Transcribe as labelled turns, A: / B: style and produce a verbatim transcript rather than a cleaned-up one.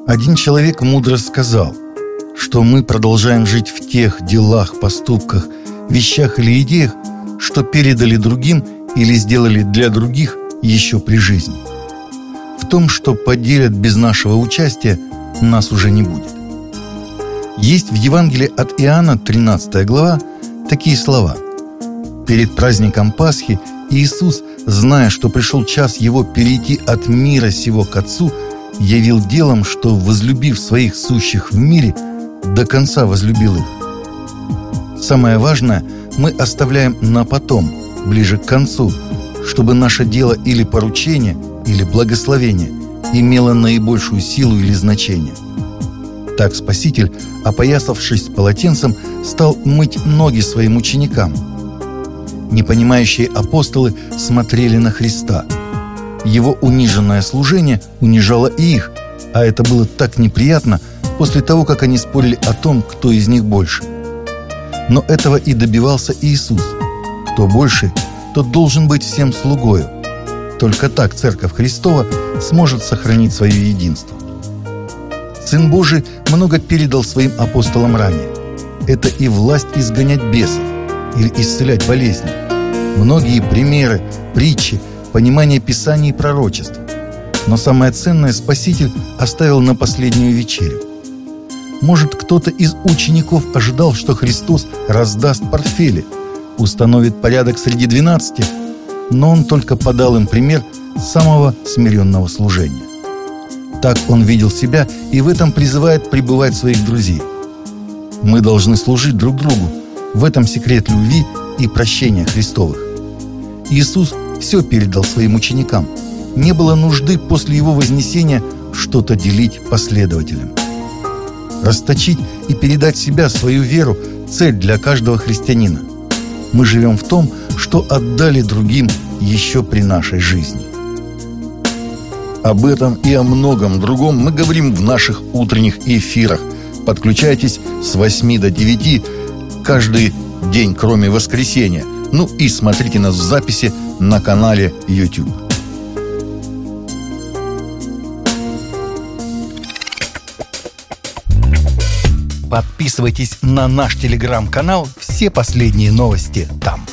A: Один человек мудро сказал, что мы продолжаем жить в тех делах, поступках, вещах или идеях, что передали другим или сделали для других еще при жизни. В том, что поделят без нашего участия, нас уже не будет. Есть в Евангелии от Иоанна, тринадцатая глава, такие слова. Перед праздником Пасхи Иисус, зная, что пришел час Его перейти от мира сего к Отцу, явил делом, что, возлюбив своих сущих в мире, до конца возлюбил их. Самое важное мы оставляем на потом, ближе к концу, чтобы наше дело или поручение, или благословение имело наибольшую силу или значение. Так Спаситель, опоясавшись полотенцем, стал мыть ноги своим ученикам. Непонимающие апостолы смотрели на Христа. Его униженное служение унижало и их, а это было так неприятно после того, как они спорили о том, кто из них больше. Но этого и добивался Иисус. Кто больше, тот должен быть всем слугою. Только так Церковь Христова сможет сохранить свое единство. Сын Божий много передал своим апостолам ранее. Это и власть изгонять бесов или исцелять болезни, многие примеры, притчи, понимание Писаний и пророчеств. Но самое ценное Спаситель оставил на последнюю вечерю. Может, кто-то из учеников ожидал, что Христос раздаст портфели, установит порядок среди двенадцати, но Он только подал им пример самого смиренного служения. Так Он видел себя и в этом призывает пребывать своих друзей. Мы должны служить друг другу. В этом секрет любви и прощения Христовых. Иисус все передал своим ученикам. Не было нужды после Его вознесения что-то делить последователям. Расточить и передать себя, свою веру – цель для каждого христианина. Мы живем в том, что отдали другим еще при нашей жизни. Об этом и о многом другом мы говорим в наших утренних эфирах. Подключайтесь с восьми до девяти каждый день, кроме воскресенья. Ну и смотрите нас в записи на канале YouTube. Подписывайтесь на наш телеграм-канал, все последние новости там.